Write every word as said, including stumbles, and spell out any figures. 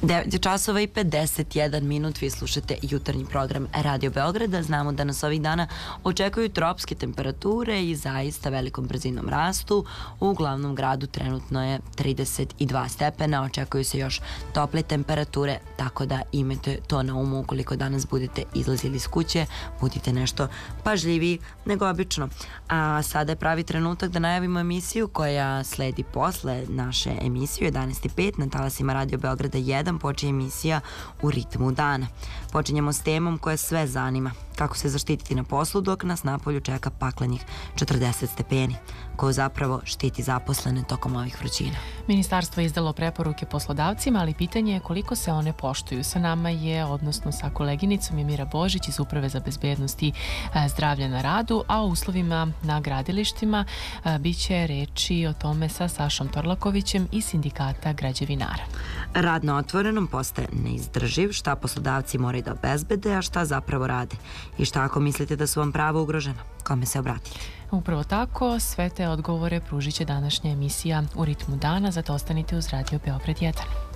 devet časova i pedeset jedan minut, vi slušate jutarnji program Radio Beograda. Znamo da nas ovih dana očekuju tropske temperature i zaista velikom brzinom rastu. U glavnom gradu trenutno je trideset dva stepena, očekuju se još tople temperature, tako da imajte to na umu ukoliko danas budete izlazili iz kuće, budite nešto pažljiviji nego obično. A sada je pravi trenutak da najavimo emisiju koja sledi posle naše emisije u jedanaest i pet na talasima Radio Beograda jedan. Počinje emisija U ritmu dana. Počinjemo s temom koja sve zanima. Kako se zaštititi na poslu dok nas napolju čeka paklenih četrdeset stepeni. Ko zapravo štiti zaposlene tokom ovih vrućina? Ministarstvo je izdalo preporuke poslodavcima, ali pitanje je koliko se one poštuju. Sa nama je, odnosno sa koleginicom, je Mira Božić iz Uprave za bezbednost i zdravlje na radu, a o uslovima na gradilištima biće reči o tome sa Sašom Torlakovićem iz Sindikata građevinara. Rad na otvorenom postaje neizdrživ, šta poslodavci moraju da obezbede, a šta zapravo rade. I šta ako mislite da su vam prava ugrožena? Kome se obratiti? Upravo tako, sve te odgovore pružit će današnja emisija U ritmu dana, zato ostanite uz Radio Beograd jedan.